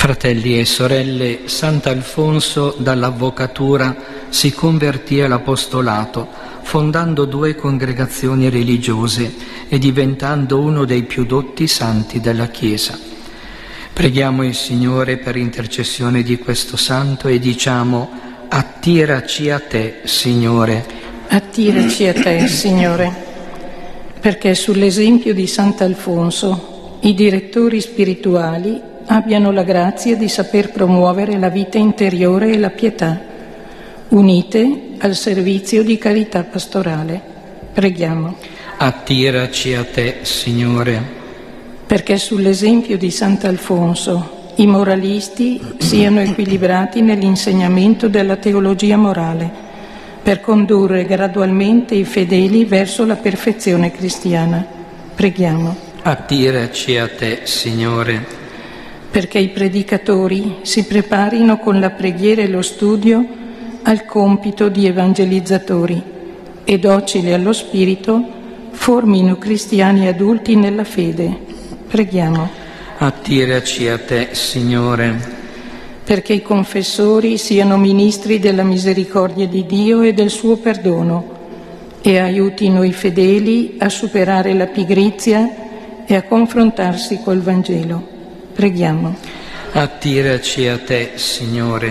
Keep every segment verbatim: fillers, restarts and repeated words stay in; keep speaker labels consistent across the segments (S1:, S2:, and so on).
S1: Fratelli e sorelle, Sant'Alfonso dall'avvocatura si convertì all'apostolato, fondando due congregazioni religiose e diventando uno dei più dotti santi della Chiesa. Preghiamo il Signore per intercessione di questo santo e diciamo: attiraci a te, Signore.
S2: Attiraci a te, Signore, perché sull'esempio di Sant'Alfonso i direttori spirituali abbiano la grazia di saper promuovere la vita interiore e la pietà, unite al servizio di carità pastorale. Preghiamo.
S1: Attiraci a te, Signore.
S2: Perché sull'esempio di Sant'Alfonso i moralisti siano equilibrati nell'insegnamento della teologia morale, per condurre gradualmente i fedeli verso la perfezione cristiana. Preghiamo.
S1: Attiraci a te, Signore.
S2: Perché i predicatori si preparino con la preghiera e lo studio al compito di evangelizzatori e, docili allo Spirito, formino cristiani adulti nella fede. Preghiamo.
S1: Attiraci a te, Signore.
S2: Perché i confessori siano ministri della misericordia di Dio e del suo perdono e aiutino i fedeli a superare la pigrizia e a confrontarsi col Vangelo. Preghiamo.
S1: Attiraci a te, Signore.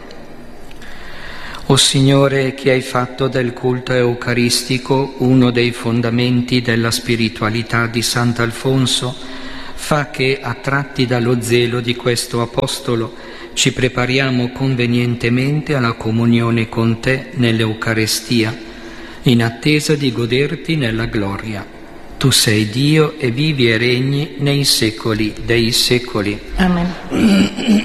S1: O Signore, che hai fatto del culto eucaristico uno dei fondamenti della spiritualità di Sant'Alfonso, fa che, attratti dallo zelo di questo apostolo, ci prepariamo convenientemente alla comunione con te nell'Eucarestia, in attesa di goderti nella gloria. Tu sei Dio e vivi e regni nei secoli dei secoli.
S2: Amen.